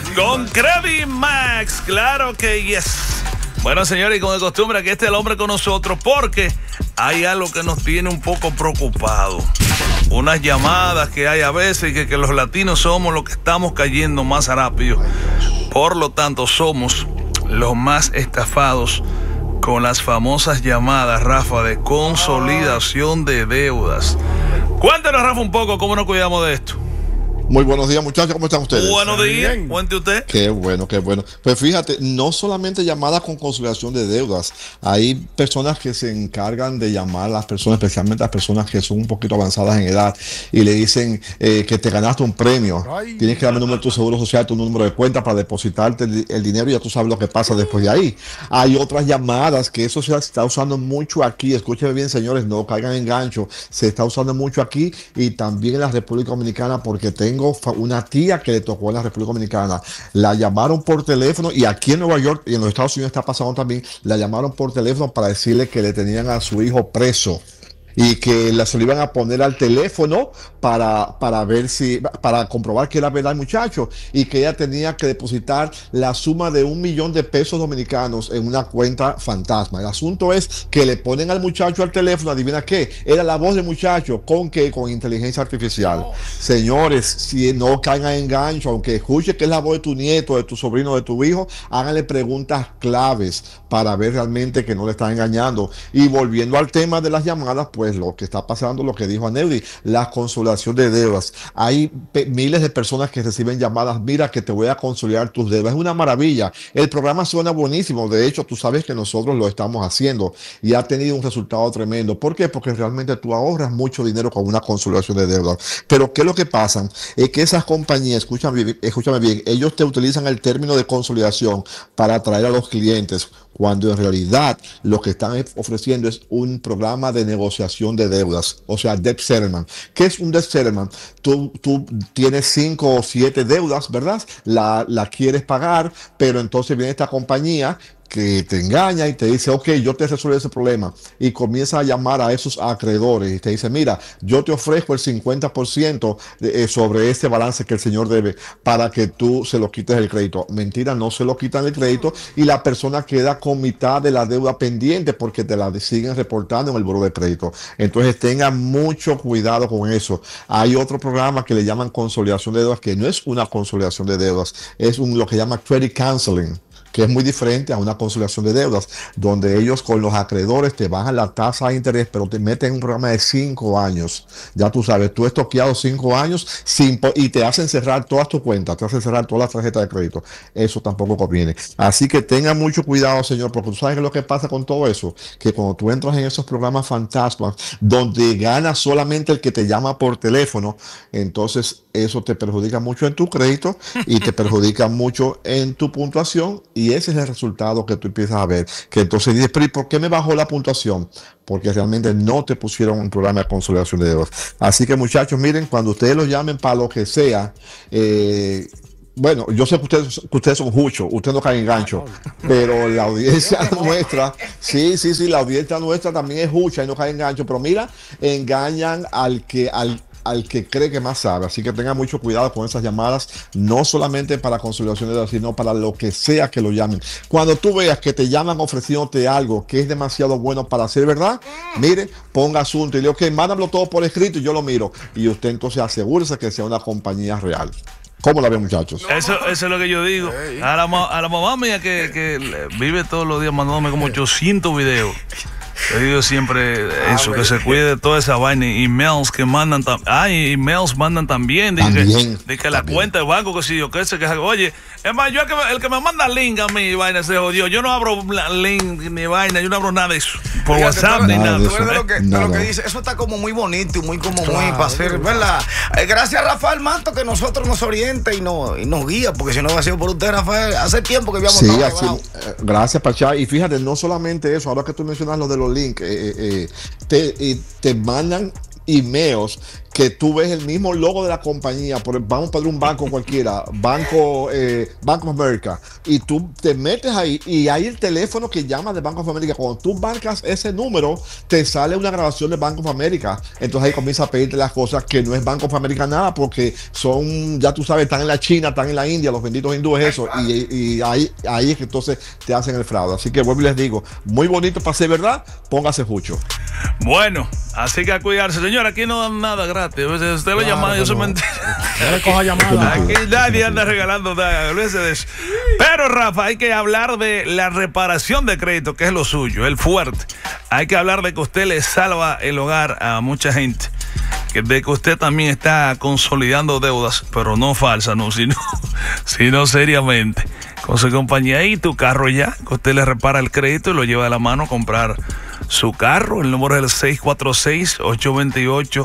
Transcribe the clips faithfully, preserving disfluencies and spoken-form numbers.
Con Credit Max, claro que yes. Bueno, señores, y como de costumbre, aquí está el hombre con nosotros porque hay algo que nos tiene un poco preocupados. Unas llamadas que hay a veces que, que los latinos somos los que estamos cayendo más rápido. Por lo tanto, somos los más estafados con las famosas llamadas, Rafa, de consolidación de deudas. Cuéntanos, Rafa, un poco cómo nos cuidamos de esto. Muy buenos días, muchachos, ¿cómo están ustedes? Buenos días, cuente usted. Qué bueno, qué bueno. Pues fíjate, no solamente llamadas con consolidación de deudas, hay personas que se encargan de llamar a las personas, especialmente a las personas que son un poquito avanzadas en edad, y le dicen eh, que te ganaste un premio. Ay, tienes que darme el número de tu seguro social, tu número de cuenta para depositarte el, el dinero y ya tú sabes lo que pasa después de ahí. Hay otras llamadas que eso se está usando mucho aquí. Escúcheme bien, señores, no caigan en gancho. Se está usando mucho aquí y también en la República Dominicana, porque tengo una tía que le tocó en la República Dominicana. La llamaron por teléfono, y aquí en Nueva York y en los Estados Unidos está pasando también. La llamaron por teléfono para decirle que le tenían a su hijo preso y que la se lo iban a poner al teléfono para, para ver si, para comprobar que era verdad el muchacho, y que ella tenía que depositar la suma de un millón de pesos dominicanos en una cuenta fantasma. El asunto es que le ponen al muchacho al teléfono, adivina qué, era la voz del muchacho. ¿Con qué? Con inteligencia artificial. Oh. Señores, si no caigan en gancho, aunque escuche que es la voz de tu nieto, de tu sobrino, de tu hijo, háganle preguntas claves para ver realmente que no le están engañando. Y volviendo al tema de las llamadas, pues lo que está pasando, lo que dijo Aneudi, la consolidación de deudas. Hay miles de personas que reciben llamadas, mira que te voy a consolidar tus deudas. Es una maravilla. El programa suena buenísimo. De hecho, tú sabes que nosotros lo estamos haciendo y ha tenido un resultado tremendo. ¿Por qué? Porque realmente tú ahorras mucho dinero con una consolidación de deudas. Pero ¿qué es lo que pasa? Es que esas compañías, escúchame, escúchame bien, ellos te utilizan el término de consolidación para atraer a los clientes, cuando en realidad lo que están ofreciendo es un programa de negociación de deudas, o sea, debt settlement. ¿Qué es un debt settlement? Tú, tú tienes cinco o siete deudas, ¿verdad? La, la quieres pagar, pero entonces viene esta compañía que te engaña y te dice, ok, yo te resuelvo ese problema, y comienza a llamar a esos acreedores y te dice, mira, yo te ofrezco el cincuenta por ciento de, eh, sobre este balance que el señor debe para que tú se lo quites el crédito. Mentira, no se lo quitan el crédito y la persona queda con mitad de la deuda pendiente porque te la siguen reportando en el buró de crédito. Entonces tengan mucho cuidado con eso. Hay otro programa que le llaman consolidación de deudas, que no es una consolidación de deudas, es un, lo que llama credit counseling, que es muy diferente a una consolidación de deudas, donde ellos con los acreedores te bajan la tasa de interés, pero te meten en un programa de cinco años. Ya tú sabes, tú estoqueado cinco años sin, y te hacen cerrar todas tus cuentas, te hacen cerrar todas las tarjetas de crédito. Eso tampoco conviene. Así que tengan mucho cuidado, señor, porque tú sabes que lo que pasa con todo eso, que cuando tú entras en esos programas fantasmas, donde gana solamente el que te llama por teléfono, entonces eso te perjudica mucho en tu crédito y te perjudica mucho en tu puntuación. Y ese es el resultado que tú empiezas a ver. Que entonces dices, pero ¿y por qué me bajó la puntuación? Porque realmente no te pusieron un programa de consolidación de deudas. Así que, muchachos, miren, cuando ustedes los llamen para lo que sea, eh, bueno, yo sé que ustedes, que ustedes son juchos, ustedes no caen en gancho, pero la audiencia nuestra, sí, sí, sí, la audiencia nuestra también es jucha y no cae en gancho, pero mira, engañan al que, al al que cree que más sabe. Así que tengan mucho cuidado con esas llamadas, no solamente para consolidación de deudas, sino para lo que sea que lo llamen. Cuando tú veas que te llaman ofreciéndote algo que es demasiado bueno para ser verdad, mire, ponga asunto y le diga, ok, mándamelo todo por escrito y yo lo miro. Y usted entonces asegúrese que sea una compañía real. ¿Cómo la ven, muchachos? Eso, eso es lo que yo digo. A la, a la mamá mía que, que vive todos los días mandándome como ochocientos videos. Yo digo siempre eso, ah, que se cuide de toda esa vaina. Emails que mandan también. Ah, emails mandan también. De también, que, de que la cuenta de banco, que si yo qué sé, que oye, es más, yo el que, me, el que me manda link a mí, vaina, se jodió. Yo no abro link ni vaina, yo no abro nada de eso. Por Fíjate, WhatsApp ni nada. Tú eres de lo que, de lo que dice, eso está como muy bonito y muy como claro, muy para hacer, ¿verdad? Eh, gracias a Rafael Manto que nosotros nos orienta y nos, y nos guía, porque si no hubiera sido por usted, Rafael, hace tiempo que habíamos sí, así, eh, gracias, Pachá. Y fíjate, no solamente eso, ahora que tú mencionas lo de los links, eh, eh, te, eh, te mandan emails que tú ves el mismo logo de la compañía, por, vamos a pedir un banco cualquiera, Banco eh, Bank of America, y tú te metes ahí y hay el teléfono que llama de Bank of America. Cuando tú marcas ese número, te sale una grabación de Bank of America. Entonces ahí comienza a pedirte las cosas que no es Bank of America nada, porque son, ya tú sabes, están en la China, están en la India, los benditos hindúes, eso, y, y ahí, ahí es que entonces te hacen el fraude. Así que vuelvo y les digo, muy bonito para ser verdad, póngase jucho. Bueno, así que a cuidarse. Señor, aquí no dan nada gratis. Usted lo llama, yo soy mentira. No le coja llamada. Aquí nadie anda regalando nada. Olvídese de eso. Pero, Rafa, hay que hablar de la reparación de crédito, que es lo suyo, el fuerte. Hay que hablar de que usted le salva el hogar a mucha gente. Que de que usted también está consolidando deudas, pero no falsas, no, sino, sino seriamente. Con su compañía y tu carro ya, que usted le repara el crédito y lo lleva de la mano a comprar su carro. El número es el seis cuatro seis, ocho dos ocho,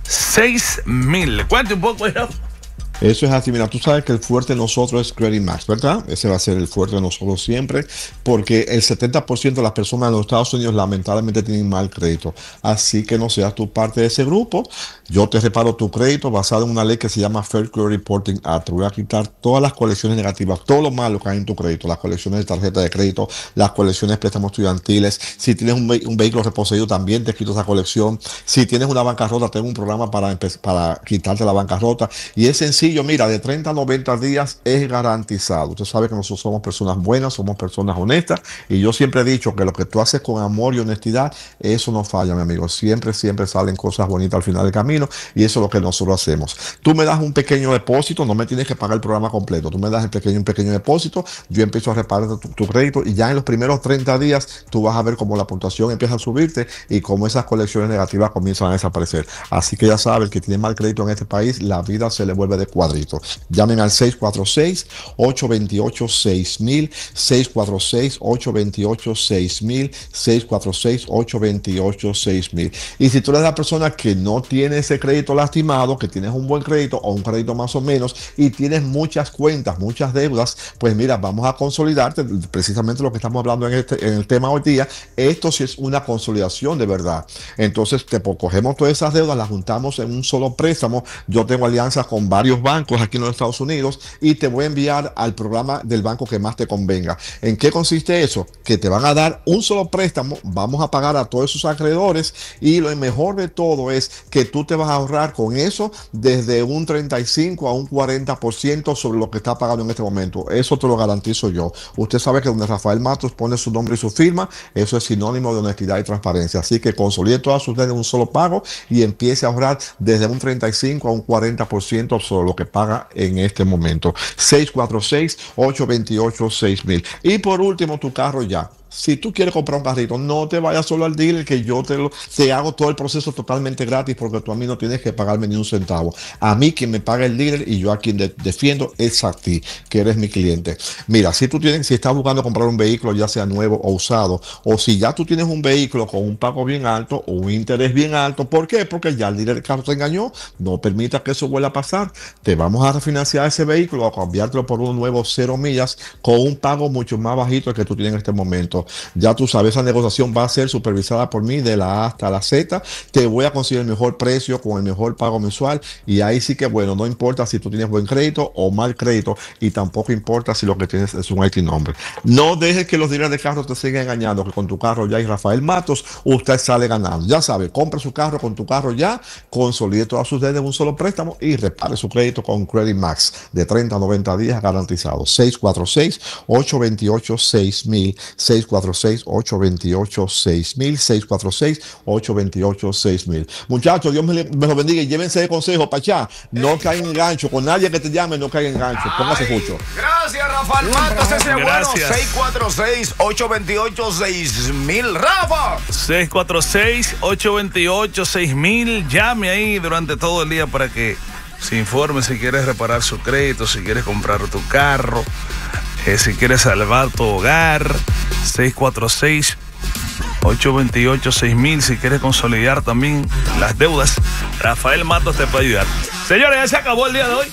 seis mil. Cuente un poco, ya. Eso es así, mira, tú sabes que el fuerte de nosotros es Credit Max, ¿verdad? Ese va a ser el fuerte de nosotros siempre, porque el setenta por ciento de las personas en los Estados Unidos lamentablemente tienen mal crédito. Así que no seas tú parte de ese grupo. Yo te reparo tu crédito basado en una ley que se llama Fair Credit Reporting Act. Te voy a quitar todas las colecciones negativas, todo lo malo que hay en tu crédito, las colecciones de tarjeta de crédito, las colecciones de préstamos estudiantiles. Si tienes un, ve un vehículo reposeído, también te quito esa colección. Si tienes una bancarrota, tengo un programa para, para quitarte la bancarrota. Y es sencillo. Mira, de treinta a noventa días es garantizado. Usted sabe que nosotros somos personas buenas, somos personas honestas, y yo siempre he dicho que lo que tú haces con amor y honestidad, eso no falla, mi amigo. Siempre, siempre salen cosas bonitas al final del camino, y eso es lo que nosotros hacemos. Tú me das un pequeño depósito, no me tienes que pagar el programa completo. Tú me das el pequeño, un pequeño depósito, yo empiezo a reparar tu, tu crédito, y ya en los primeros treinta días tú vas a ver cómo la puntuación empieza a subirte y cómo esas colecciones negativas comienzan a desaparecer. Así que ya sabes, que tiene mal crédito en este país, la vida se le vuelve de cuadrito. Llamen al seis cuatro seis, ocho dos ocho, seis mil, seis cuatro seis, ocho dos ocho, seis mil, seis cuatro seis, ocho dos ocho, seis mil. Y si tú eres la persona que no tiene ese crédito lastimado, que tienes un buen crédito o un crédito más o menos, y tienes muchas cuentas, muchas deudas, pues mira, vamos a consolidarte, precisamente lo que estamos hablando en, este, en el tema hoy día. Esto sí es una consolidación de verdad. Entonces te cogemos todas esas deudas, las juntamos en un solo préstamo. Yo tengo alianzas con varios bancos aquí en los Estados Unidos, y te voy a enviar al programa del banco que más te convenga. ¿En qué consiste eso? Que te van a dar un solo préstamo, vamos a pagar a todos esos acreedores, y lo mejor de todo es que tú te vas a ahorrar con eso desde un treinta y cinco a un cuarenta por ciento sobre lo que está pagando en este momento. Eso te lo garantizo yo. Usted sabe que donde Rafael Matos pone su nombre y su firma, eso es sinónimo de honestidad y transparencia. Así que consolide todas sus deudas en un solo pago y empiece a ahorrar desde un treinta y cinco a un cuarenta por ciento sobre lo que paga en este momento. seis cuatro seis, ocho dos ocho, seis mil. Y por último, tu carro ya. Si tú quieres comprar un carrito, no te vayas solo al dealer, que yo te, lo, te hago todo el proceso totalmente gratis, porque tú a mí no tienes que pagarme ni un centavo. A mí quien me paga el dealer, y yo a quien de, defiendo es a ti, que eres mi cliente. Mira, si tú tienes, si estás buscando comprar un vehículo, ya sea nuevo o usado, o si ya tú tienes un vehículo con un pago bien alto o un interés bien alto, ¿por qué? Porque ya el dealer del carro te engañó. No permita que eso vuelva a pasar. Te vamos a refinanciar ese vehículo, a cambiártelo por uno nuevo cero millas con un pago mucho más bajito que tú tienes en este momento. Ya tú sabes, esa negociación va a ser supervisada por mí de la A hasta la Z. Te voy a conseguir el mejor precio con el mejor pago mensual, y ahí sí que, bueno, no importa si tú tienes buen crédito o mal crédito, y tampoco importa si lo que tienes es un I T number. No dejes que los dealers de carros te sigan engañando, que con tu carro ya y Rafael Matos usted sale ganando. Ya sabe, compre su carro con tu carro ya, consolide todas sus deudas en un solo préstamo y repare su crédito con Credit Max de treinta a noventa días garantizado. seis cuatro seis, ocho dos ocho, seis mil, seis cuatro seis, ocho dos ocho, seis mil, seis cuatro seis, ocho dos ocho, seis mil. Muchachos, Dios me, me los bendiga, y llévense de consejo, Pachá. No caigan en gancho, con nadie que te llame, no caigan en gancho. Póngase mucho. Gracias, Rafael Matos, ese es bueno. seis cuatro seis, ocho dos ocho, seis mil. Rafa. seis cuatro seis, ocho dos ocho, seis mil. Llame ahí durante todo el día para que se informe si quieres reparar su crédito, si quieres comprar tu carro, eh, si quieres salvar tu hogar. seis cuatro seis, ocho dos ocho, seis mil. Si quieres consolidar también las deudas, Rafael Matos te puede ayudar. Señores, ya se acabó el día de hoy.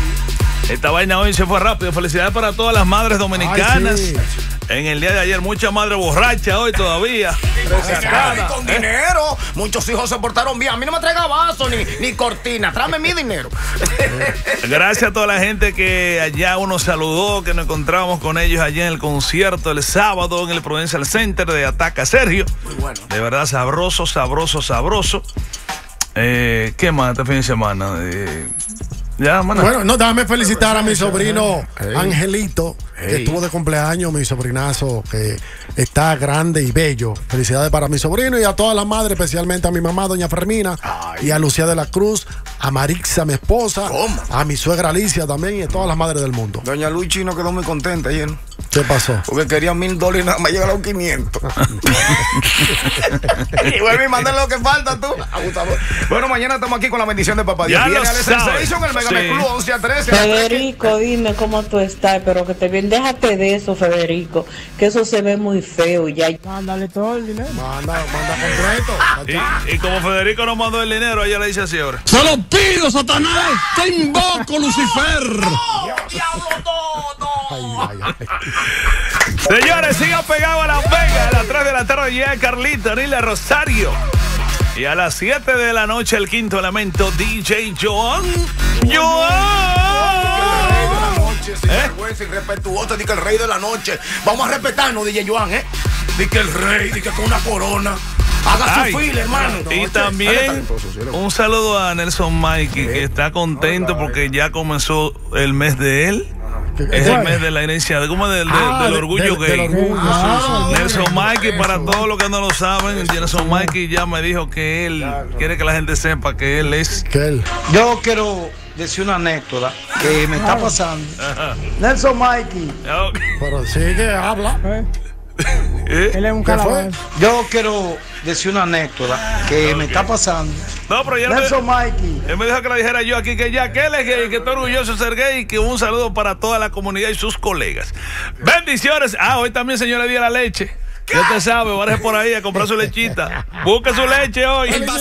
Esta vaina hoy se fue rápido. Felicidades para todas las madres dominicanas. Ay, sí. En el día de ayer, mucha madre borracha hoy todavía. Y con dinero. Muchos hijos se portaron bien. A mí no me traiga vaso ni, ni cortina. Tráeme mi dinero. Gracias a toda la gente que allá uno saludó, que nos encontramos con ellos allá en el concierto el sábado en el Prudential Center de Ataca Sergio. Muy bueno. De verdad, sabroso, sabroso, sabroso. Eh, ¿Qué más este fin de semana? Eh, ya, mana. Bueno, no, déjame felicitar a mi sobrino hey. Angelito, que Hey. estuvo de cumpleaños, mi sobrinazo, que está grande y bello. Felicidades para mi sobrino y a todas las madres, especialmente a mi mamá, doña Fermina, Ay. y a Lucía de la Cruz, a Marixa, mi esposa, ¿Cómo? a mi suegra Alicia también y a todas las madres del mundo. Doña Luchi no quedó muy contenta ayer. ¿Qué pasó? Porque quería mil dólares y nada más llegaron quinientos. Y vuelve y manda lo que falta tú. Abusador. Bueno, mañana estamos aquí con la bendición de papá Dios. Ya Viene lo Alex sabes. Sensation, el Mega Sí. Me Club once a trece. Federico, dime cómo tú estás, pero que te bien, déjate de eso, Federico, que eso se ve muy feo ya. Mándale todo el dinero. Manda, manda completo. Y, y como Federico nos mandó el dinero, ella le dice así ahora. Se lo pido, Satanás. Te invoco, Lucifer. Ay, ay, ay. Señores, sigan pegados a Las Vegas. A las tres de la tarde llega Carlito, Nila Rosario. Y a las siete de la noche, el quinto elemento, D J Joan. ¡Joan! ¿Eh? Irrespetuoso, di que el rey de la noche. Vamos a respetarnos, D J Joan, ¿eh? Di que el rey, di que con una corona. Haga Ay, su fila, hermano. y también un saludo a Nelson Mikey, que está contento porque ya comenzó el mes de él. Es el mes de la herencia, de, como del, del- Ah, del de- orgullo del- del gay. orgullo, sí, sí. Nelson Mikey, para todos los que no lo saben, Nelson Mikey ya me dijo que él quiere que la gente sepa que él es. Que él. Yo quiero decir una anécdota que me está pasando. Nelson Mikey, Ok. Pero sigue, habla. ¿Eh? ¿Eh? Él es un ¿Qué fue? calabazo. yo quiero decir una anécdota que me está pasando. No, pero ya Nelson me, Mikey, él me dijo que la dijera yo aquí, que ya que él es gay, que está orgulloso de ser gay, y que un saludo para toda la comunidad y sus colegas. Bendiciones. Ah, hoy también, señor, le di la leche. Ya usted sabe, vaya por ahí a comprar su lechita. Busque su leche hoy.